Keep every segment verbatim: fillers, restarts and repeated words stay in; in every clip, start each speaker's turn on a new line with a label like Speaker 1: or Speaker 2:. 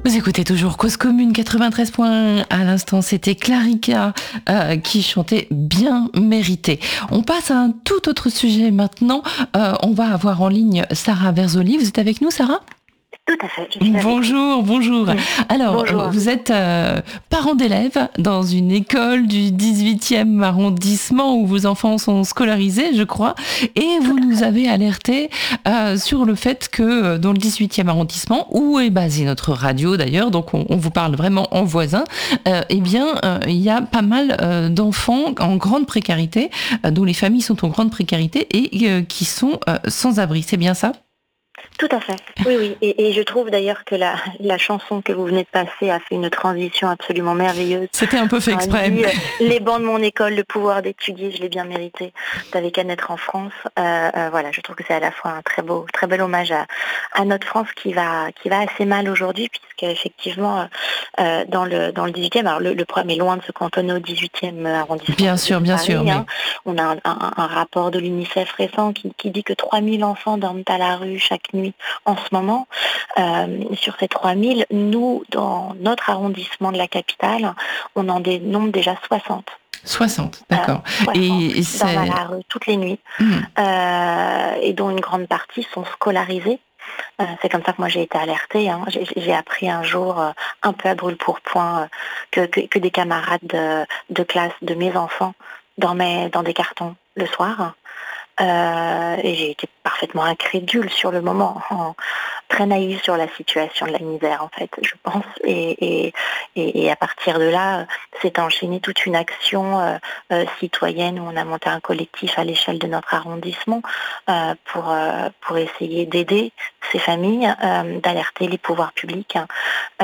Speaker 1: Vous écoutez toujours Cause Commune quatre-vingt-treize point un. À l'instant, c'était Clarica euh, qui chantait Bien Mérité. On passe à un tout autre sujet maintenant. Euh, on va avoir en ligne Sarah Verzoli. Vous êtes avec nous, Sarah ?
Speaker 2: Tout à fait. Je suis
Speaker 1: bonjour, bonjour. Mmh. Alors, bonjour. Vous êtes euh, parent d'élèves dans une école du dix-huitième arrondissement où vos enfants sont scolarisés, je crois, et vous nous avez alerté euh, sur le fait que dans le dix-huitième arrondissement, où est basée notre radio d'ailleurs, donc on, on vous parle vraiment en voisin, euh, eh bien, euh, il y a pas mal euh, d'enfants en grande précarité, euh, dont les familles sont en grande précarité et euh, qui sont euh, sans abri. C'est bien ça ?
Speaker 2: Tout à fait, oui, oui. Et, et je trouve d'ailleurs que la, la chanson que vous venez de passer a fait une transition absolument merveilleuse.
Speaker 1: C'était un peu fait exprès.
Speaker 2: Dit, euh, les bancs de mon école, le pouvoir d'étudier, je l'ai bien mérité. T'avais qu'à naître en France. Euh, euh, voilà, je trouve que c'est à la fois un très beau, très bel hommage à, à notre France qui va, qui va assez mal aujourd'hui, puisque effectivement, euh, dans le dans le dix-huitième, alors le, le problème est loin de se cantonner au dix-huitième arrondissement.
Speaker 1: Bien sûr, bien
Speaker 2: Paris,
Speaker 1: sûr.
Speaker 2: Hein.
Speaker 1: Mais...
Speaker 2: On a un, un, un rapport de l'UNICEF récent qui, qui dit que trois mille enfants dorment à la rue chaque nuit en ce moment. Euh, sur ces trois mille, nous, dans notre arrondissement de la capitale, on en dénombre déjà soixante.
Speaker 1: soixante, d'accord.
Speaker 2: Euh, soixante,
Speaker 1: et, et c'est...
Speaker 2: dans la rue toutes les nuits, mmh. euh, et dont une grande partie sont scolarisés. Euh, c'est comme ça que moi j'ai été alertée. Hein. J'ai, j'ai appris un jour, euh, un peu à brûle-pourpoint, euh, que, que, que des camarades de, de classe de mes enfants dormaient dans des cartons le soir. Euh, et j'ai été parfaitement incrédule sur le moment, en, très naïve sur la situation de la misère en fait, je pense. Et, et, et à partir de là, s'est enchaînée toute une action euh, euh, citoyenne où on a monté un collectif à l'échelle de notre arrondissement euh, pour, euh, pour essayer d'aider ces familles, euh, d'alerter les pouvoirs publics hein,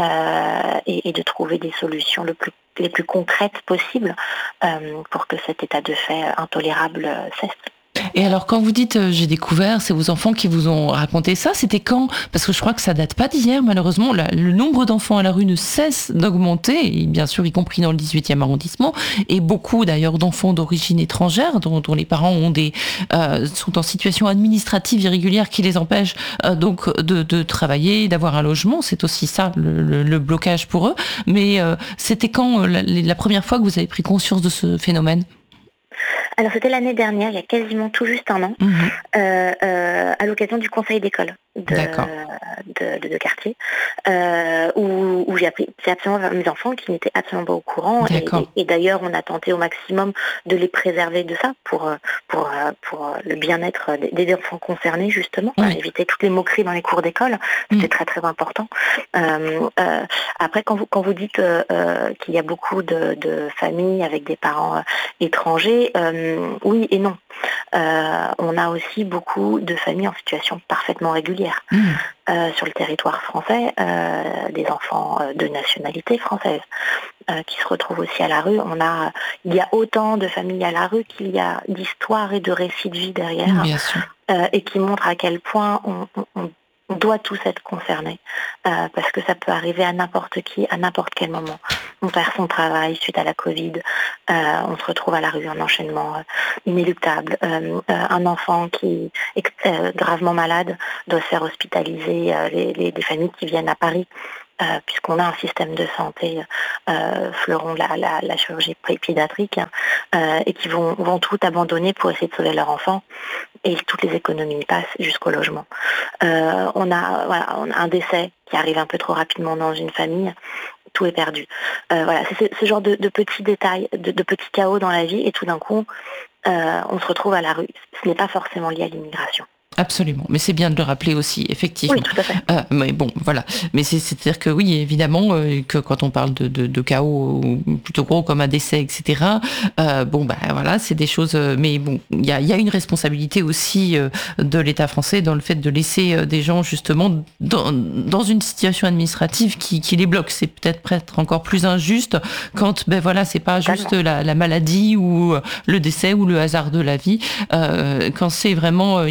Speaker 2: euh, et, et de trouver des solutions le plus les plus concrètes possibles euh, pour que cet état de fait intolérable euh, cesse.
Speaker 1: Et alors, quand vous dites euh, j'ai découvert, c'est vos enfants qui vous ont raconté ça, c'était quand ? Parce que je crois que ça date pas d'hier, malheureusement. La, le nombre d'enfants à la rue ne cesse d'augmenter, et bien sûr, y compris dans le dix-huitième arrondissement, et beaucoup d'ailleurs d'enfants d'origine étrangère, dont, dont les parents ont des, euh, sont en situation administrative irrégulière qui les empêche euh, donc de, de travailler, d'avoir un logement. C'est aussi ça le, le, le blocage pour eux. Mais euh, c'était quand euh, la, la première fois que vous avez pris conscience de ce phénomène ?
Speaker 2: Alors c'était l'année dernière, il y a quasiment tout juste un an, mmh. euh, euh, à l'occasion du conseil d'école de, de, de, de quartier, euh, où, où j'ai appris, c'est absolument mes enfants qui n'étaient absolument pas au courant, et, et, et d'ailleurs on a tenté au maximum de les préserver de ça pour, pour, pour le bien-être des, des enfants concernés justement, oui. éviter toutes les moqueries dans les cours d'école, c'était mmh. très très important. Euh, euh, après quand vous, quand vous dites euh, euh, qu'il y a beaucoup de, de familles avec des parents euh, étrangers, euh, oui et non. Euh, on a aussi beaucoup de familles en situation parfaitement régulière mmh. euh, sur le territoire français, euh, des enfants de nationalité française euh, qui se retrouvent aussi à la rue. On a, il y a autant de familles à la rue qu'il y a d'histoires et de récits de vie derrière,
Speaker 1: Bien sûr.
Speaker 2: Euh, et qui montrent à quel point on, on, on doit tous être concernés, euh, parce que ça peut arriver à n'importe qui, à n'importe quel moment. On perd son travail suite à la Covid, euh, on se retrouve à la rue, un enchaînement euh, inéluctable. Euh, euh, un enfant qui est euh, gravement malade doit se faire hospitaliser, euh, les, les, des familles qui viennent à Paris, euh, puisqu'on a un système de santé euh, fleuron de la, la, la chirurgie pédiatrique, hein, euh, et qui vont, vont tout abandonner pour essayer de sauver leur enfant. Et toutes les économies passent jusqu'au logement. Euh, on a, voilà, on a un décès qui arrive un peu trop rapidement dans une famille, tout est perdu. Euh, voilà, c'est ce genre de, de petits détails, de, de petits chaos dans la vie, et tout d'un coup, euh, on se retrouve à la rue. Ce n'est pas forcément lié à l'immigration.
Speaker 1: Absolument, mais c'est bien de le rappeler aussi, effectivement.
Speaker 2: Oui, tout à fait.
Speaker 1: Euh, mais bon, voilà. Mais c'est, c'est-à-dire que oui, évidemment, euh, que quand on parle de, de, de chaos plutôt gros comme un décès, et cetera. Euh, bon, ben bah, voilà, c'est des choses. Euh, mais bon, il y a, y a une responsabilité aussi euh, de l'État français dans le fait de laisser euh, des gens justement dans, dans une situation administrative qui, qui les bloque. C'est peut-être peut-être encore plus injuste quand ben voilà, c'est pas juste la, la maladie ou le décès ou le hasard de la vie. Euh, quand c'est vraiment, euh, il manque un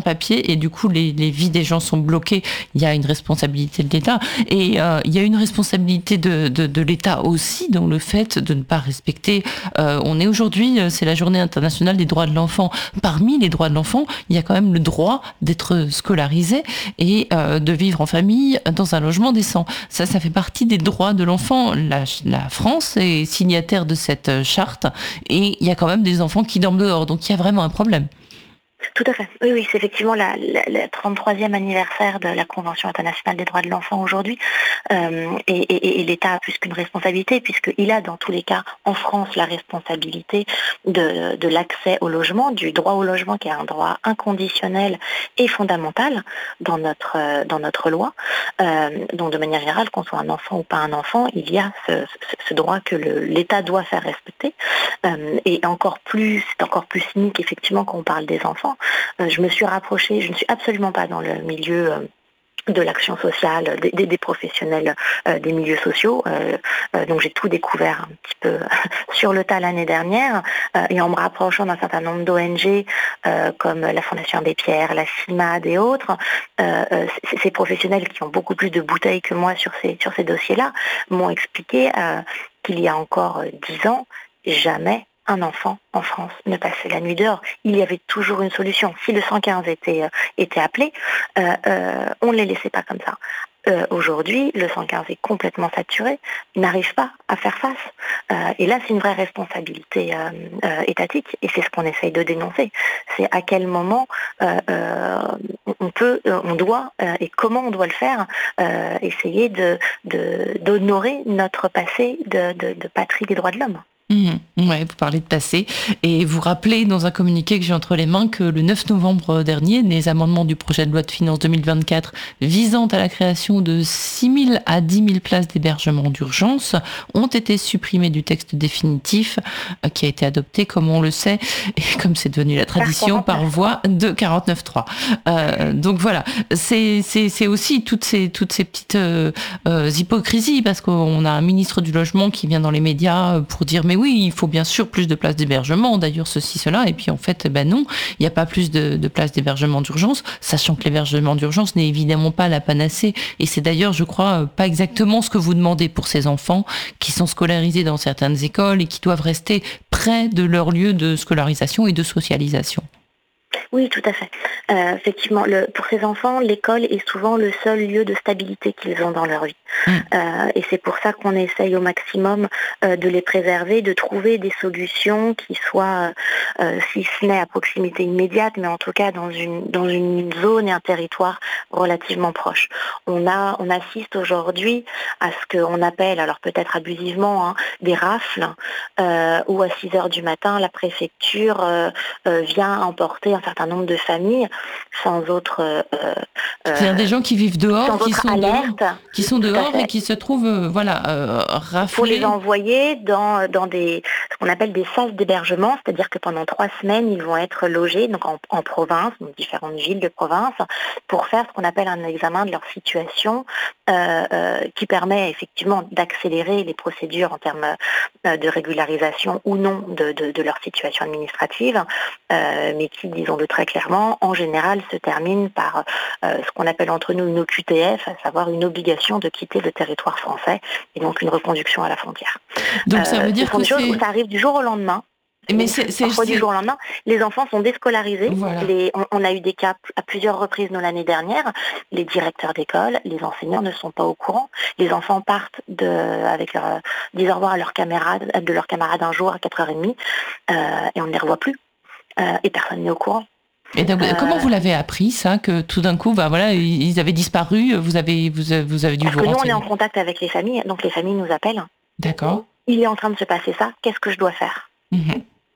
Speaker 1: un papier et du coup les, les vies des gens sont bloquées. Il y a une responsabilité de l'État et euh, il y a une responsabilité de, de, de l'État aussi dans le fait de ne pas respecter. Euh, on est aujourd'hui, c'est la journée internationale des droits de l'enfant. Parmi les droits de l'enfant, il y a quand même le droit d'être scolarisé et euh, de vivre en famille dans un logement décent. Ça, ça fait partie des droits de l'enfant. La, la France est signataire de cette charte et il y a quand même des enfants qui dorment dehors. Donc il y a vraiment un problème.
Speaker 2: Tout à fait. Oui, oui, c'est effectivement la, la, la trente-troisième anniversaire de la Convention internationale des droits de l'enfant aujourd'hui. Euh, et, et, et l'État a plus qu'une responsabilité, puisqu'il a dans tous les cas en France la responsabilité de, de l'accès au logement, du droit au logement qui est un droit inconditionnel et fondamental dans notre, dans notre loi. Euh, donc de manière générale, qu'on soit un enfant ou pas un enfant, il y a ce, ce, ce droit que le, l'État doit faire respecter. Euh, et encore plus, c'est encore plus cynique effectivement quand on parle des enfants. Je me suis rapprochée, je ne suis absolument pas dans le milieu de l'action sociale, des, des, des professionnels euh, des milieux sociaux. Euh, euh, donc j'ai tout découvert un petit peu sur le tas l'année dernière. Euh, et en me rapprochant d'un certain nombre d'O N G euh, comme la Fondation Abbé Pierre, la CIMAD et autres, euh, euh, ces professionnels qui ont beaucoup plus de bouteilles que moi sur ces, sur ces dossiers-là m'ont expliqué euh, qu'il y a encore dix ans, jamais un enfant en France ne passait la nuit dehors. Il y avait toujours une solution. Si le cent quinze était, euh, était appelé, euh, euh, on ne les laissait pas comme ça. Euh, aujourd'hui, le cent quinze est complètement saturé, il n'arrive pas à faire face. Euh, et là, c'est une vraie responsabilité euh, euh, étatique, et c'est ce qu'on essaye de dénoncer. C'est à quel moment euh, euh, on peut, euh, on doit, euh, et comment on doit le faire, euh, essayer de, de, d'honorer notre passé de, de, de patrie des droits de l'homme.
Speaker 1: Mmh, ouais, vous parlez de passé et vous rappelez dans un communiqué que j'ai entre les mains que le neuf novembre dernier, les amendements du projet de loi de finances deux mille vingt-quatre visant à la création de six mille à dix mille places d'hébergement d'urgence ont été supprimés du texte définitif euh, qui a été adopté, comme on le sait, et comme c'est devenu la tradition, par voie de quarante-neuf trois. Euh, donc voilà, c'est, c'est, c'est aussi toutes ces, toutes ces petites euh, euh, hypocrisies, parce qu'on a un ministre du Logement qui vient dans les médias pour dire mais oui, il faut bien sûr plus de places d'hébergement, d'ailleurs ceci, cela, et puis en fait, ben non, il n'y a pas plus de, de places d'hébergement d'urgence, sachant que l'hébergement d'urgence n'est évidemment pas la panacée, et c'est d'ailleurs, je crois, pas exactement ce que vous demandez pour ces enfants qui sont scolarisés dans certaines écoles et qui doivent rester près de leur lieu de scolarisation et de socialisation.
Speaker 2: Oui, tout à fait. Euh, effectivement, le, pour ces enfants, l'école est souvent le seul lieu de stabilité qu'ils ont dans leur vie. Mmh. Euh, et c'est pour ça qu'on essaye au maximum euh, de les préserver, de trouver des solutions qui soient, euh, si ce n'est à proximité immédiate, mais en tout cas dans une, dans une zone et un territoire relativement proche. On, a, on assiste aujourd'hui à ce qu'on appelle, alors peut-être abusivement, hein, des rafles, euh, où à six heures du matin, la préfecture euh, euh, vient emporter un certain nombre de familles sans autre... Euh,
Speaker 1: C'est-à-dire des gens qui vivent dehors, qui sont
Speaker 2: alerte,
Speaker 1: dehors, qui sont dehors et qui se trouvent euh, voilà, euh, raflés.
Speaker 2: Pour les envoyer dans, dans des, ce qu'on appelle des salles d'hébergement, c'est-à-dire que pendant trois semaines, ils vont être logés donc en, en province, dans différentes villes de province, pour faire ce qu'on appelle un examen de leur situation euh, euh, qui permet effectivement d'accélérer les procédures en termes euh, de régularisation ou non de, de, de leur situation administrative, euh, mais qui, disons-le très clairement, en général se termine par euh, ce qu'on appelle entre nous une O Q T F, à savoir une obligation de quitter le territoire français et donc une reconduction à la frontière.
Speaker 1: Donc ça veut euh, dire que
Speaker 2: c'est... où ça arrive du jour au lendemain.
Speaker 1: Mais c'est, c'est,
Speaker 2: parfois
Speaker 1: c'est...
Speaker 2: du jour au lendemain, les enfants sont déscolarisés.
Speaker 1: Voilà.
Speaker 2: Les, on, on a eu des cas à plusieurs reprises nous l'année dernière. Les directeurs d'école, les enseignants ne sont pas au courant. Les enfants partent de, avec leur, disent au revoir à leurs camarades, de leurs camarades un jour à quatre heures trente euh, et on ne les revoit plus. Euh, et personne n'est au courant.
Speaker 1: Et donc, euh, comment vous l'avez appris, ça, que tout d'un coup, bah, voilà, ils avaient disparu, vous avez, vous avez, vous avez dû
Speaker 2: Parce
Speaker 1: vous
Speaker 2: que nous,
Speaker 1: renseigner.
Speaker 2: on est en contact avec les familles, donc les familles nous appellent.
Speaker 1: D'accord.
Speaker 2: Il est en train de se passer ça, qu'est-ce que je dois faire ? Mmh.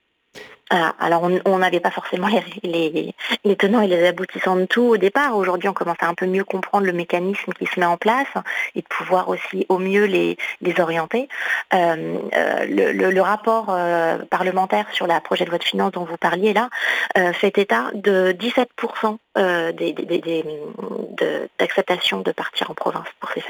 Speaker 2: Ah, alors on n'avait pas forcément les, les, les tenants et les aboutissants de tout au départ. Aujourd'hui, on commence à un peu mieux comprendre le mécanisme qui se met en place et de pouvoir aussi au mieux les, les orienter. Euh, euh, le, le, le rapport euh, parlementaire sur le projet de loi de finances dont vous parliez là euh, fait état de dix-sept pour cent euh, des, des, des, de, d'acceptation de partir en province pour ces familles-là.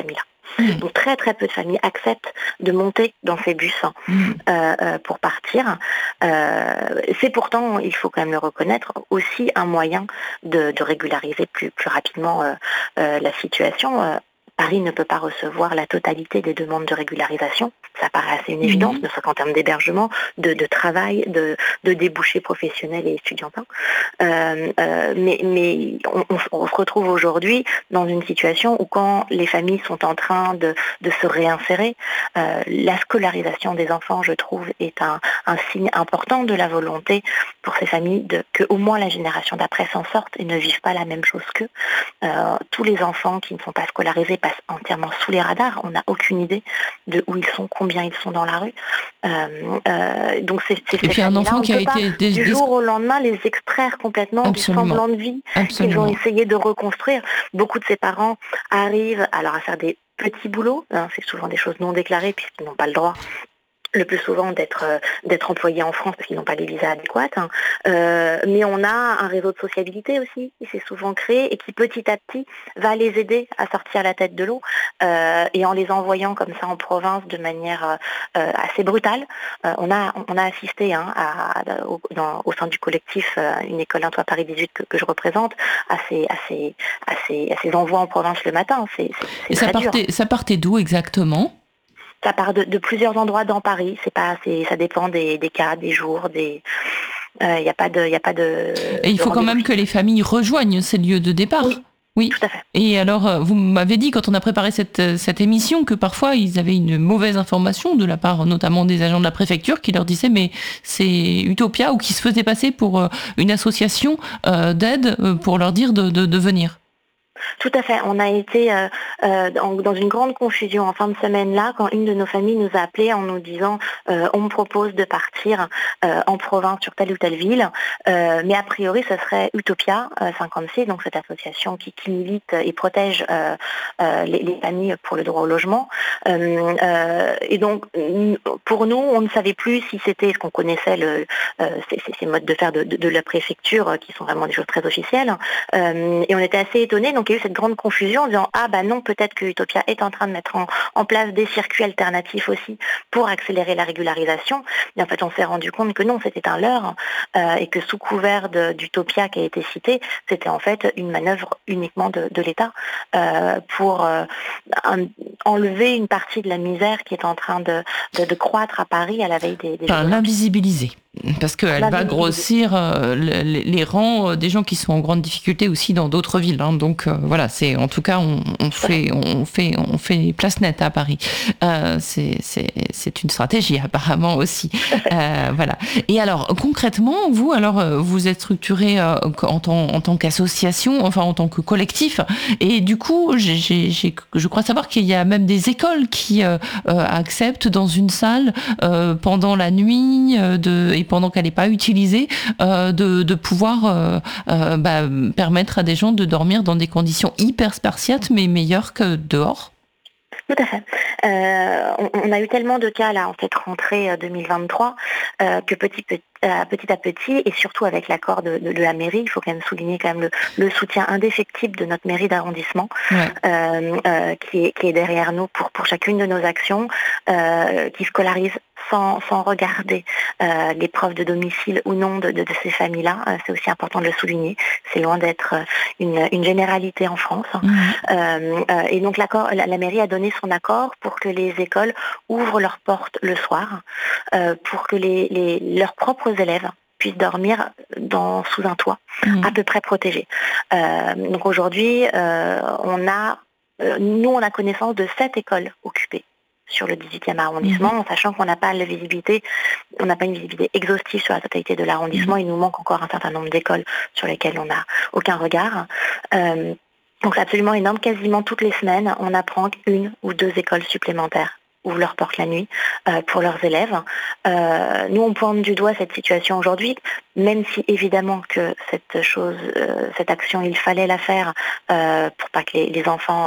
Speaker 2: Mmh. Donc très très peu de familles acceptent de monter dans ces bus mmh. euh, euh, pour partir. Euh, c'est pourtant, il faut quand même le reconnaître, aussi un moyen de, de régulariser plus, plus rapidement euh, euh, la situation. Euh, Paris ne peut pas recevoir la totalité des demandes de régularisation. Ça paraît assez une évidence, mmh. ne serait-ce qu'en termes d'hébergement, de, de travail, de, de débouchés professionnels et étudiantins. Euh, euh, mais mais on, on se retrouve aujourd'hui dans une situation où quand les familles sont en train de, de se réinsérer, euh, la scolarisation des enfants, je trouve, est un, un signe important de la volonté pour ces familles de, que au moins la génération d'après s'en sorte et ne vivent pas la même chose qu'eux. Euh, tous les enfants qui ne sont pas scolarisés passent entièrement sous les radars. On n'a aucune idée de où ils sont, combien ils sont dans la rue. Euh, euh, donc c'est, c'est
Speaker 1: et puis un enfant qui a été
Speaker 2: des, du jour au lendemain les extraire complètement Absolument. du semblant de vie Absolument. qu'ils ont essayé de reconstruire. Beaucoup de ces parents arrivent alors à faire des petits boulots, hein, c'est souvent des choses non déclarées puisqu'ils n'ont pas le droit le plus souvent d'être euh, d'être employés en France parce qu'ils n'ont pas les visas adéquats. Hein. Euh, mais on a un réseau de sociabilité aussi qui s'est souvent créé et qui petit à petit va les aider à sortir la tête de l'eau. Euh, et en les envoyant comme ça en province de manière euh, assez brutale, euh, on a on a assisté hein, à, à, au, dans, au sein du collectif euh, Une école, un toit Paris dix-huit que, que je représente, à ces, à, ces, à, ces, à ces envois en province le matin. C'est, c'est, c'est
Speaker 1: et ça
Speaker 2: très
Speaker 1: partait,
Speaker 2: dur.
Speaker 1: Ça partait d'où exactement ?
Speaker 2: Ça part de, de plusieurs endroits dans Paris. C'est pas, c'est, ça dépend des, des cas, des jours, des. Il euh, n'y a pas de, il y a pas de.
Speaker 1: Et il faut quand même que les familles rejoignent ces lieux de départ.
Speaker 2: Oui.
Speaker 1: Oui,
Speaker 2: tout à fait.
Speaker 1: Et alors, vous m'avez dit quand on a préparé cette, cette émission que parfois ils avaient une mauvaise information de la part notamment des agents de la préfecture qui leur disaient mais c'est Utopia ou qui se faisaient passer pour une association euh, d'aide pour leur dire de, de, de venir.
Speaker 2: Tout à fait. On a été euh, euh, dans, dans une grande confusion en fin de semaine là quand une de nos familles nous a appelé en nous disant euh, on me propose de partir euh, en province sur telle ou telle ville, euh, mais a priori ce serait Utopia euh, cinquante-six, donc cette association qui, qui milite et protège euh, euh, les, les familles pour le droit au logement. Euh, euh, et donc pour nous, on ne savait plus si c'était ce qu'on connaissait le, euh, ces, ces modes de faire de, de, de la préfecture qui sont vraiment des choses très officielles. Euh, et on était assez étonnés. Donc il y a eu cette grande confusion en disant ah bah non, peut-être que Utopia est en train de mettre en, en place des circuits alternatifs aussi pour accélérer la régularisation. Et en fait on s'est rendu compte que non, c'était un leurre euh, et que sous couvert de, d'Utopia qui a été cité, c'était en fait une manœuvre uniquement de, de l'État euh, pour euh, un, enlever une partie de la misère qui est en train de, de, de croître à Paris à la veille des, des
Speaker 1: enfin, Jeux l'invisibiliser. Parce qu'elle va grossir euh, les, les rangs des gens qui sont en grande difficulté aussi dans d'autres villes. Hein. Donc euh, voilà, c'est en tout cas on, on fait on fait on fait place nette à Paris. Euh, c'est c'est c'est une stratégie apparemment aussi. Euh, voilà. Et alors concrètement, vous alors vous êtes structuré euh, en tant en tant qu'association, enfin en tant que collectif. Et du coup, j'ai, j'ai, j'ai je crois savoir qu'il y a même des écoles qui euh, euh, acceptent dans une salle euh, pendant la nuit euh, de et pendant qu'elle n'est pas utilisée, euh, de, de pouvoir euh, euh, bah, permettre à des gens de dormir dans des conditions hyper spartiates, mais meilleures que dehors.
Speaker 2: Tout à fait. Euh, on, on a eu tellement de cas là en cette rentrée deux mille vingt-trois euh, que petit, petit, euh, petit à petit, et surtout avec l'accord de, de, de la mairie, il faut quand même souligner quand même le, le soutien indéfectible de notre mairie d'arrondissement ouais. euh, euh, qui, est, qui est derrière nous pour, pour chacune de nos actions, euh, qui scolarise sans, sans regarder euh, les preuves de domicile ou non de, de, de ces familles-là. Euh, c'est aussi important de le souligner. C'est loin d'être une, une généralité en France. Mmh. Euh, euh, et donc l'accord, la, la mairie a donné son accord pour que les écoles ouvrent leurs portes le soir, euh, pour que les, les, leurs propres élèves puissent dormir dans, sous un toit mmh. à peu près protégé. Euh, donc aujourd'hui, euh, on a, euh, nous on a connaissance de sept écoles occupées sur le dix-huitième arrondissement, mmh. en sachant qu'on n'a pas la visibilité, on n'a pas une visibilité exhaustive sur la totalité de l'arrondissement. Mmh. Il nous manque encore un certain nombre d'écoles sur lesquelles on n'a aucun regard. Euh, donc c'est absolument énorme. Quasiment toutes les semaines, on apprend qu'une ou deux écoles supplémentaires ouvrent leurs portes la nuit euh, pour leurs élèves. Euh, nous, on pointe du doigt cette situation aujourd'hui, même si évidemment que cette chose, euh, cette action, il fallait la faire euh, pour pas que les, les enfants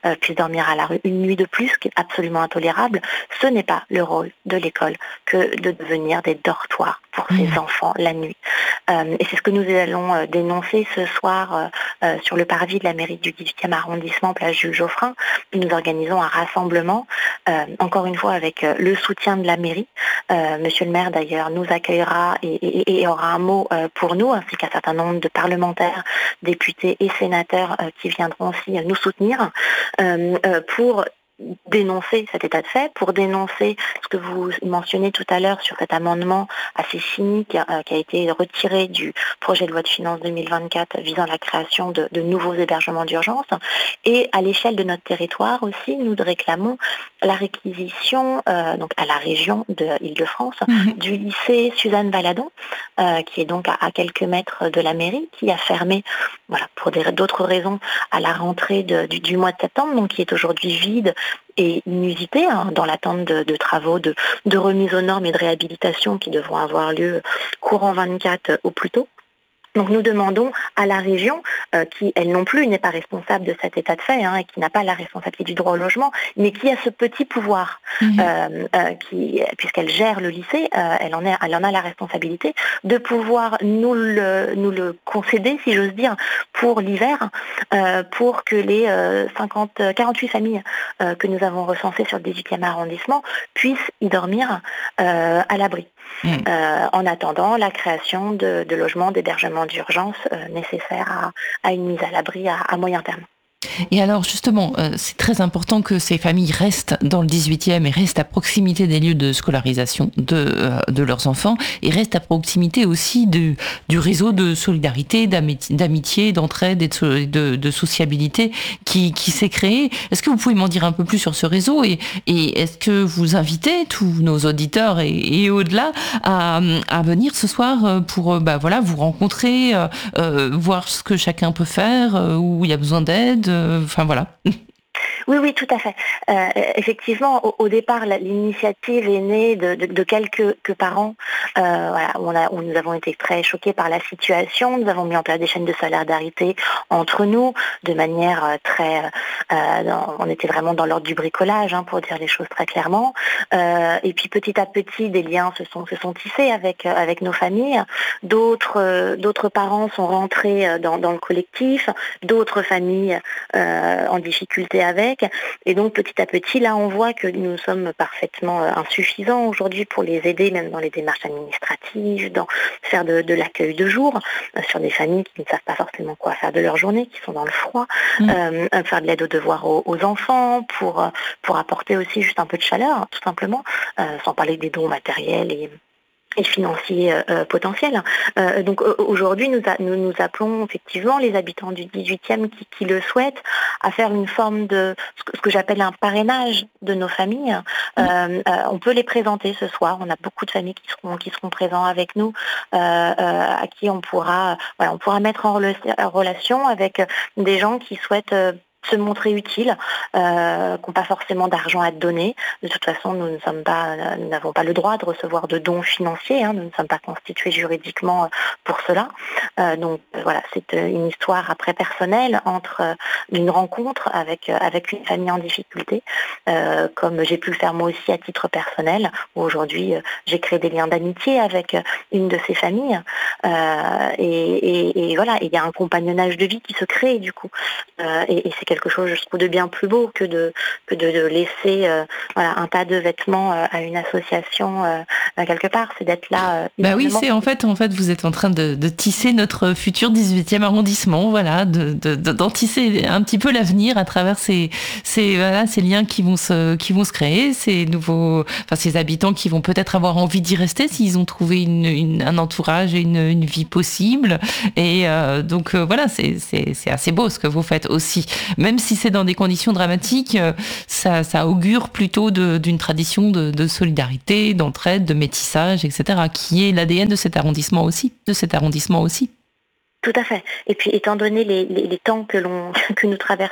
Speaker 2: euh, puissent dormir à la rue une nuit de plus, ce qui est absolument intolérable. Ce n'est pas le rôle de l'école que de devenir des dortoirs pour ces mmh. enfants la nuit. Euh, et c'est ce que nous allons euh, dénoncer ce soir euh, euh, sur le parvis de la mairie du dix-huitième arrondissement, place Jules Geoffrin. Nous organisons un rassemblement, euh, encore une fois avec euh, le soutien de la mairie. Euh, Monsieur le maire d'ailleurs nous accueillera et, et, et aura un mot euh, pour nous, ainsi qu'un certain nombre de parlementaires, députés et sénateurs euh, qui viendront aussi euh, nous soutenir euh, euh, pour dénoncer cet état de fait, pour dénoncer ce que vous mentionnez tout à l'heure sur cet amendement assez cynique euh, qui a été retiré du projet de loi de finances deux mille vingt-quatre visant la création de, de nouveaux hébergements d'urgence. Et à l'échelle de notre territoire aussi, nous réclamons la réquisition euh, donc à la région de Île-de-France mmh. du lycée Suzanne Valadon, euh, qui est donc à, à quelques mètres de la mairie, qui a fermé, voilà, pour des, d'autres raisons, à la rentrée de, du, du mois de septembre, donc qui est aujourd'hui vide et inusité, hein, dans l'attente de, de travaux de, de remise aux normes et de réhabilitation qui devront avoir lieu courant vingt-quatre au plus tôt. Donc nous demandons à la région, euh, qui elle non plus n'est pas responsable de cet état de fait, hein, et qui n'a pas la responsabilité du droit au logement, mais qui a ce petit pouvoir, mmh. euh, euh, qui, puisqu'elle gère le lycée, euh, elle, en est, elle en a la responsabilité de pouvoir nous le, nous le concéder, si j'ose dire, pour l'hiver, euh, pour que les euh, cinquante, quarante-huit familles euh, que nous avons recensées sur le dix-huitième arrondissement puissent y dormir euh, à l'abri. Mmh. Euh, en attendant la création de, de logements d'hébergement d'urgence euh, nécessaires à, à une mise à l'abri à, à moyen terme.
Speaker 1: Et alors justement, euh, c'est très important que ces familles restent dans le dix-huitième et restent à proximité des lieux de scolarisation de, euh, de leurs enfants et restent à proximité aussi du, du réseau de solidarité, d'amitié, d'amitié d'entraide et de, de, de sociabilité qui, qui s'est créé. Est-ce que vous pouvez m'en dire un peu plus sur ce réseau et, et est-ce que vous invitez tous nos auditeurs et, et au-delà à, à venir ce soir pour bah, voilà, vous rencontrer, euh, euh, voir ce que chacun peut faire, euh, où il y a besoin d'aide? Enfin voilà.
Speaker 2: Oui, oui, tout à fait. Euh, effectivement, au, au départ, la, l'initiative est née de, de, de quelques que parents. Euh, voilà, où, on a, où nous avons été très choqués par la situation. Nous avons mis en place des chaînes de solidarité entre nous, de manière euh, très... Euh, dans, on était vraiment dans l'ordre du bricolage, hein, pour dire les choses très clairement. Euh, et puis petit à petit, des liens se sont, se sont tissés avec, avec nos familles. D'autres, euh, d'autres parents sont rentrés dans, dans le collectif. D'autres familles euh, en difficulté avec. Et donc petit à petit, là, on voit que nous sommes parfaitement insuffisants aujourd'hui pour les aider, même dans les démarches administratives, dans faire de, de l'accueil de jour, euh, sur des familles qui ne savent pas forcément quoi faire de leur journée, qui sont dans le froid, mmh. euh, faire de l'aide aux devoirs aux, aux enfants, pour, pour apporter aussi juste un peu de chaleur, tout simplement, euh, sans parler des dons matériels et et financiers euh, potentiels. Euh, donc euh, aujourd'hui, nous, a, nous nous appelons effectivement les habitants du dix-huitième qui, qui le souhaitent à faire une forme de ce que, ce que j'appelle un parrainage de nos familles. Euh, euh, on peut les présenter ce soir. On a beaucoup de familles qui seront qui seront présents avec nous, euh, euh, à qui on pourra voilà, on pourra mettre en relation avec des gens qui souhaitent euh, se montrer utiles, euh, qui n'ont pas forcément d'argent à te donner. De toute façon, nous ne sommes pas, nous n'avons pas le droit de recevoir de dons financiers, hein, nous ne sommes pas constitués juridiquement pour cela. Euh, donc voilà, c'est une histoire après personnelle entre euh, une rencontre avec, euh, avec une famille en difficulté, euh, comme j'ai pu le faire moi aussi à titre personnel, où aujourd'hui euh, j'ai créé des liens d'amitié avec une de ces familles. Euh, et, et, et voilà, il y a un compagnonnage de vie qui se crée du coup. Euh, et, et c'est quelque chose, je trouve, de bien plus beau que de, que de, de laisser euh, voilà, un tas de vêtements euh, à une association euh, quelque part. C'est d'être là. Euh,
Speaker 1: bah oui, c'est en fait, en fait, vous êtes en train de, de tisser notre futur dix-huitième arrondissement, voilà, de, de, de, d'en tisser un petit peu l'avenir à travers ces, ces, voilà, ces liens qui vont se, qui vont se créer, ces nouveaux, enfin, ces habitants qui vont peut-être avoir envie d'y rester s'ils ont trouvé une, une, un entourage et une, une vie possible. Et euh, donc euh, voilà, c'est, c'est, c'est assez beau ce que vous faites aussi. Même si c'est dans des conditions dramatiques, ça, ça augure plutôt de, d'une tradition de, de solidarité, d'entraide, de métissage, et cetera, qui est l'A D N de cet arrondissement aussi, de cet arrondissement aussi.
Speaker 2: Tout à fait. Et puis, étant donné les, les, les temps que, l'on, que nous traversons